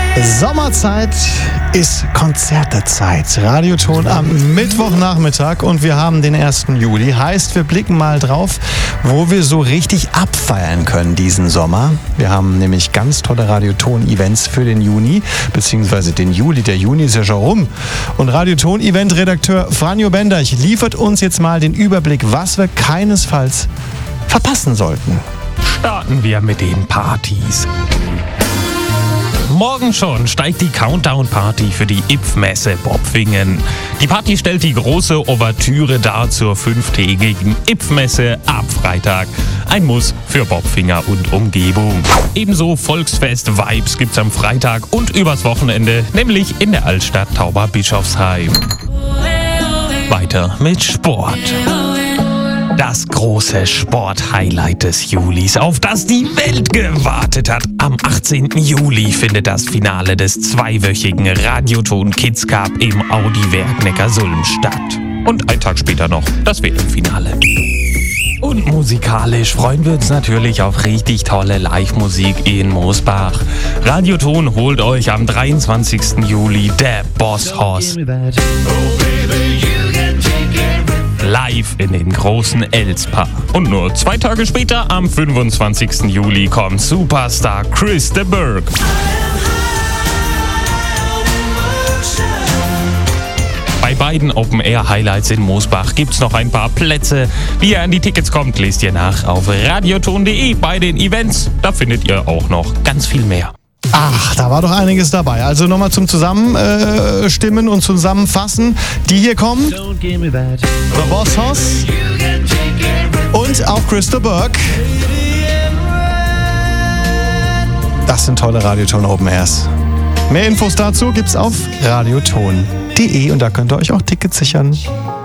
Sommerzeit ist Konzertezeit. Radioton am Mittwochnachmittag und wir haben den 1. Juli. Heißt, wir blicken mal drauf, wo wir so richtig abfeiern können diesen Sommer. Wir haben nämlich ganz tolle Radioton-Events für den Juni, beziehungsweise den Juli. Der Juni ist ja schon rum. Und Radioton-Event-Redakteur Franjo Benderch liefert uns jetzt mal den Überblick, was wir keinesfalls verpassen sollten. Starten wir mit den Partys. Morgen schon steigt die Countdown-Party für die IPF-Messe Bopfingen. Die Party stellt die große Ouvertüre dar zur 5-tägigen IPF-Messe ab Freitag. Ein Muss für Bopfinger und Umgebung. Ebenso Volksfest-Vibes gibt's am Freitag und übers Wochenende, nämlich in der Altstadt Tauberbischofsheim. Weiter mit Sport. Das große Sport-Highlight des Julis, auf das die Welt gewartet hat. Am 18. Juli findet das Finale des zweiwöchigen Radioton Kids Cup im Audi-Werk Neckarsulm statt. Und einen Tag später noch das WM-Finale. Und musikalisch freuen wir uns natürlich auf richtig tolle Live-Musik in Moosbach. Radioton holt euch am 23. Juli der Boss Hoss live in den großen Elspa. Und nur 2 Tage später, am 25. Juli, kommt Superstar Chris de Burgh. Bei beiden Open-Air-Highlights in Moosbach gibt's noch ein paar Plätze. Wie ihr an die Tickets kommt, lest ihr nach auf radioton.de. Bei den Events, da findet ihr auch noch ganz viel mehr. Ach, da war doch einiges dabei. Also nochmal zum Zusammenstimmen und Zusammenfassen. Die hier kommen: The Boss Hoss und auch Chris de Burgh. Das sind tolle Radioton Open Airs. Mehr Infos dazu gibt's auf radioton.de und da könnt ihr euch auch Tickets sichern.